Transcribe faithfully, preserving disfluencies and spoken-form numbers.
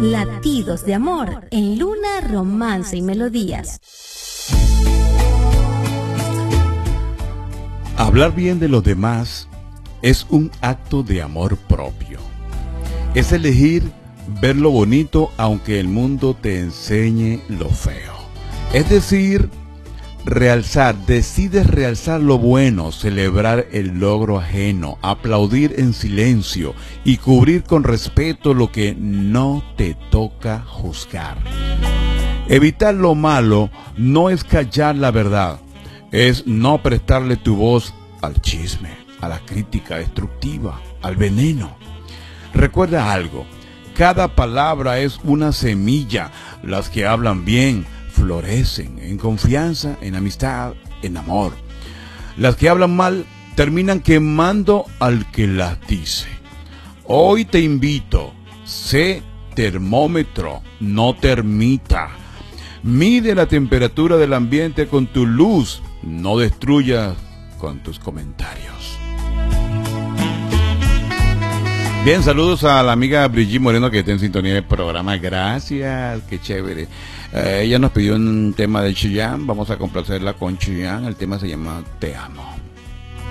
Latidos de amor en Luna, Romance y Melodías. Hablar bien de los demás es un acto de amor propio. Es elegir ver lo bonito aunque el mundo te enseñe lo feo. Es decir, realzar, decides realzar lo bueno, celebrar el logro ajeno, aplaudir en silencio y cubrir con respeto lo que no te toca juzgar. Evitar lo malo no es callar la verdad, es no prestarle tu voz al chisme, a la crítica destructiva, al veneno. Recuerda algo, cada palabra es una semilla. Las que hablan bien florecen en confianza, en amistad, en amor. Las que hablan mal terminan quemando al que las dice. Hoy te invito, sé termómetro, no termita. Mide la temperatura del ambiente con tu luz, no destruyas con tus comentarios. Bien, saludos a la amiga Brigitte Moreno que está en sintonía del programa. Gracias, qué chévere. Eh, ella nos pidió un tema de Chillán, vamos a complacerla con Chillán. El tema se llama Te Amo.